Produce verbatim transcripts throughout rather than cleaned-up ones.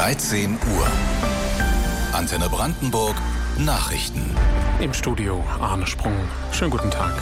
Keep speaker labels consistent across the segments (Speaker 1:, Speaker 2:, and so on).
Speaker 1: dreizehn Uhr. Antenne Brandenburg Nachrichten.
Speaker 2: Im Studio Arne Sprung. Schönen guten Tag.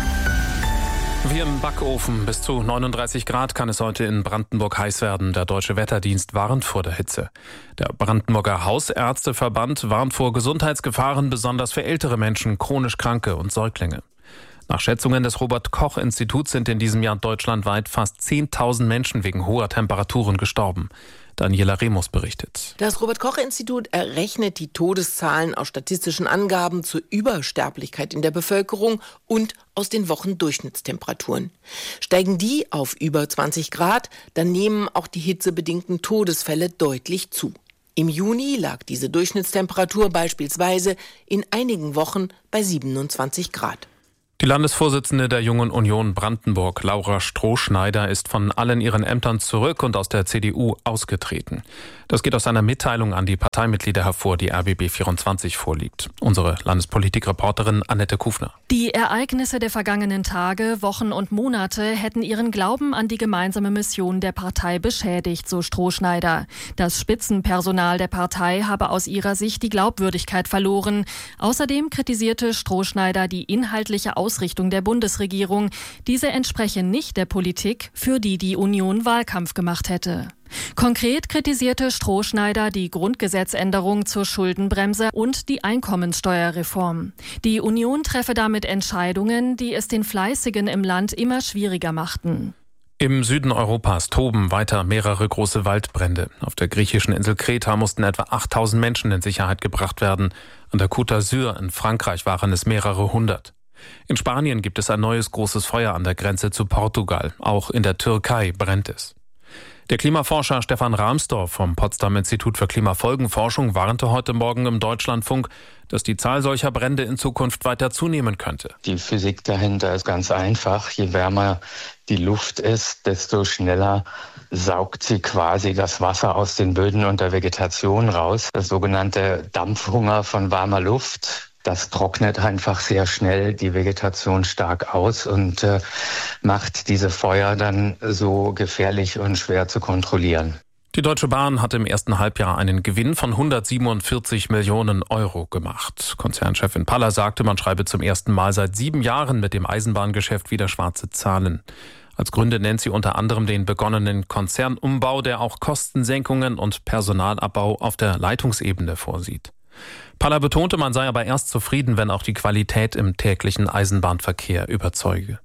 Speaker 2: Wie im Backofen, bis zu neununddreißig Grad kann es heute in Brandenburg heiß werden. Der Deutsche Wetterdienst warnt vor der Hitze. Der Brandenburger Hausärzteverband warnt vor Gesundheitsgefahren, besonders für ältere Menschen, chronisch Kranke und Säuglinge. Nach Schätzungen des Robert-Koch-Instituts sind in diesem Jahr deutschlandweit fast zehntausend Menschen wegen hoher Temperaturen gestorben. Daniela Remus berichtet.
Speaker 3: Das Robert-Koch-Institut errechnet die Todeszahlen aus statistischen Angaben zur Übersterblichkeit in der Bevölkerung und aus den Wochendurchschnittstemperaturen. Steigen die auf über zwanzig Grad, dann nehmen auch die hitzebedingten Todesfälle deutlich zu. Im Juni lag diese Durchschnittstemperatur beispielsweise in einigen Wochen bei siebenundzwanzig Grad.
Speaker 2: Die Landesvorsitzende der Jungen Union Brandenburg, Laura Strohschneider, ist von allen ihren Ämtern zurück und aus der C D U ausgetreten. Das geht aus einer Mitteilung an die Parteimitglieder hervor, die R B B vierundzwanzig vorliegt. Unsere Landespolitikreporterin Annette Kufner.
Speaker 4: Die Ereignisse der vergangenen Tage, Wochen und Monate hätten ihren Glauben an die gemeinsame Mission der Partei beschädigt, so Strohschneider. Das Spitzenpersonal der Partei habe aus ihrer Sicht die Glaubwürdigkeit verloren. Außerdem kritisierte Strohschneider die inhaltliche Ausrichtung der Bundesregierung. Diese entspreche nicht der Politik, für die die Union Wahlkampf gemacht hätte. Konkret kritisierte Strohschneider die Grundgesetzänderung zur Schuldenbremse und die Einkommenssteuerreform. Die Union treffe damit Entscheidungen, die es den Fleißigen im Land immer schwieriger machten.
Speaker 2: Im Süden Europas toben weiter mehrere große Waldbrände. Auf der griechischen Insel Kreta mussten etwa achttausend Menschen in Sicherheit gebracht werden. An der Côte d'Azur in Frankreich waren es mehrere hundert. In Spanien gibt es ein neues großes Feuer an der Grenze zu Portugal. Auch in der Türkei brennt es. Der Klimaforscher Stefan Rahmstorf vom Potsdamer Institut für Klimafolgenforschung warnte heute Morgen im Deutschlandfunk, dass die Zahl solcher Brände in Zukunft weiter zunehmen könnte.
Speaker 5: Die Physik dahinter ist ganz einfach. Je wärmer die Luft ist, desto schneller saugt sie quasi das Wasser aus den Böden und der Vegetation raus. Das sogenannte Dampfhunger von warmer Luft. Das trocknet einfach sehr schnell die Vegetation stark aus und äh, macht diese Feuer dann so gefährlich und schwer zu kontrollieren.
Speaker 2: Die Deutsche Bahn hat im ersten Halbjahr einen Gewinn von hundertsiebenundvierzig Millionen Euro gemacht. Konzernchefin Paller sagte, man schreibe zum ersten Mal seit sieben Jahren mit dem Eisenbahngeschäft wieder schwarze Zahlen. Als Gründe nennt sie unter anderem den begonnenen Konzernumbau, der auch Kostensenkungen und Personalabbau auf der Leitungsebene vorsieht. Paller betonte, man sei aber erst zufrieden, wenn auch die Qualität im täglichen Eisenbahnverkehr überzeuge.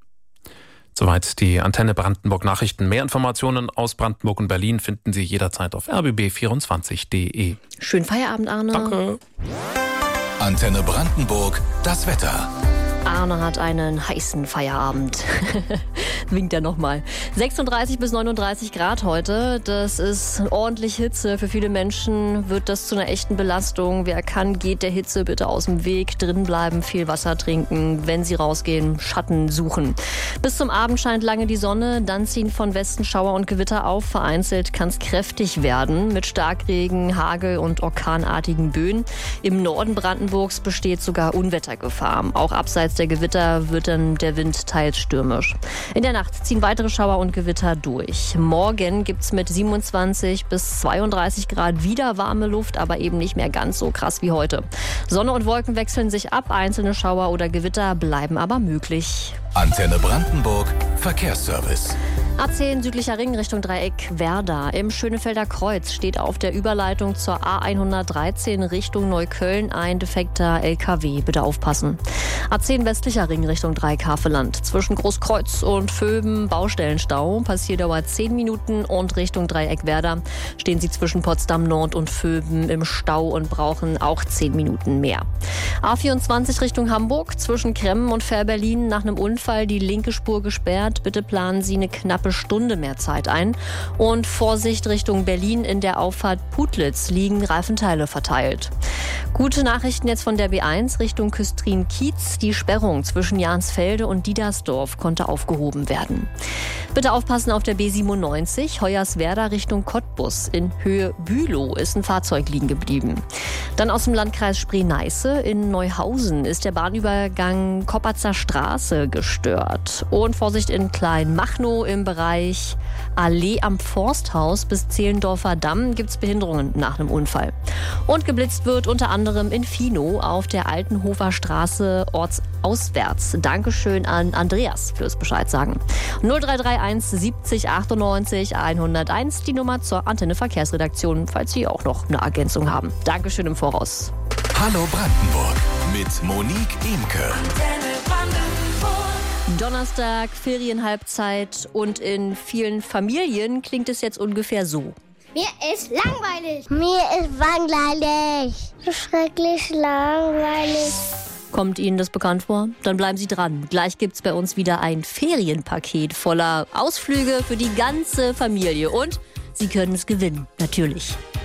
Speaker 2: Soweit die Antenne Brandenburg Nachrichten. Mehr Informationen aus Brandenburg und Berlin finden Sie jederzeit auf r b b vierundzwanzig punkt d e.
Speaker 4: Schönen Feierabend, Arne.
Speaker 2: Danke.
Speaker 1: Antenne Brandenburg, das Wetter.
Speaker 6: Arne hat einen heißen Feierabend. Winkt er nochmal. sechsunddreißig bis neununddreißig Grad heute. Das ist ordentlich Hitze. Für viele Menschen wird das zu einer echten Belastung. Wer kann, geht der Hitze bitte aus dem Weg. Drin bleiben, viel Wasser trinken. Wenn Sie rausgehen, Schatten suchen. Bis zum Abend scheint lange die Sonne. Dann ziehen von Westen Schauer und Gewitter auf. Vereinzelt kann es kräftig werden. Mit Starkregen, Hagel und orkanartigen Böen. Im Norden Brandenburgs besteht sogar Unwettergefahr. Auch abseits der Gewitter wird dann der Wind teils stürmisch. In der Nacht ziehen weitere Schauer und Gewitter durch. Morgen gibt's mit siebenundzwanzig bis zweiunddreißig Grad wieder warme Luft, aber eben nicht mehr ganz so krass wie heute. Sonne und Wolken wechseln sich ab, einzelne Schauer oder Gewitter bleiben aber möglich.
Speaker 1: Antenne Brandenburg, Verkehrsservice.
Speaker 6: A zehn südlicher Ring Richtung Dreieck Werder. Im Schönefelder Kreuz steht auf der Überleitung zur A hundertdreizehn Richtung Neukölln ein defekter L K W. Bitte aufpassen. A zehn westlicher Ring Richtung Dreieck Havelland. Zwischen Großkreuz und Vöben Baustellenstau. Passierdauer zehn Minuten und Richtung Dreieck Werder stehen Sie zwischen Potsdam Nord und Vöben im Stau und brauchen auch zehn Minuten mehr. A vierundzwanzig Richtung Hamburg. Zwischen Kremmen und Fährberlin nach einem Unfall die linke Spur gesperrt. Bitte planen Sie eine knappe Stunde mehr Zeit ein. Und Vorsicht Richtung Berlin, in der Auffahrt Putlitz liegen Reifenteile verteilt. Gute Nachrichten jetzt von der B eins Richtung Küstrin-Kiez. Die Sperrung zwischen Jansfelde und Diedersdorf konnte aufgehoben werden. Bitte aufpassen auf der B siebenundneunzig, Hoyerswerda Richtung Cottbus. In Höhe Bülow ist ein Fahrzeug liegen geblieben. Dann aus dem Landkreis Spree-Neiße in Neuhausen ist der Bahnübergang Koppatzer Straße gestört. Und Vorsicht in Kleinmachnow im Bereich Allee am Forsthaus bis Zehlendorfer Damm gibt es Behinderungen nach einem Unfall. Und geblitzt wird unter anderem in Finow auf der Altenhofer Straße ortsauswärts. Dankeschön an Andreas fürs Bescheid sagen. null drei drei eins siebzig achtundneunzig hunderteins, die Nummer zur Antenne Verkehrsredaktion, falls Sie auch noch eine Ergänzung haben. Dankeschön im Voraus.
Speaker 1: Hallo Brandenburg mit Monique Imke.
Speaker 6: Donnerstag, Ferienhalbzeit und in vielen Familien klingt es jetzt ungefähr so.
Speaker 7: Mir ist langweilig.
Speaker 8: Mir ist langweilig. Schrecklich langweilig.
Speaker 6: Kommt Ihnen das bekannt vor? Dann bleiben Sie dran. Gleich gibt's bei uns wieder ein Ferienpaket voller Ausflüge für die ganze Familie. Und Sie können es gewinnen, natürlich.